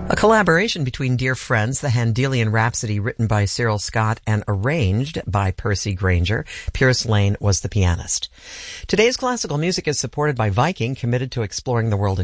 A collaboration between dear friends, the Handelian Rhapsody written by Cyril Scott and arranged by Percy Granger. Pierce Lane was the pianist. Today's classical music is supported by Viking, committed to exploring the world